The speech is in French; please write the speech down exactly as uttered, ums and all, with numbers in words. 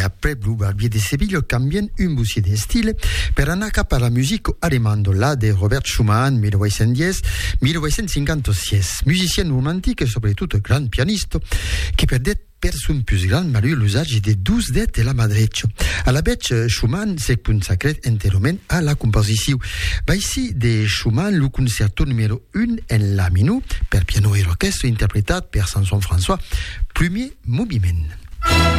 après Blue Barbier de Sevilla cambien un buci de stile per anar cap a la musique alemande là de Robert Schumann mille huit cent dix a mille huit cent cinquante-six, musicien romantique et surtout grand pianiste qui perdait per son plus grand malheur l'usage de douze dettes et la mà dreta. A la vez, Schumann s'est consacré entièrement à la composition. Va ici de Schumann le concerto numéro un en la minute per piano et orchestre interprété par Samson François, premier mouvement.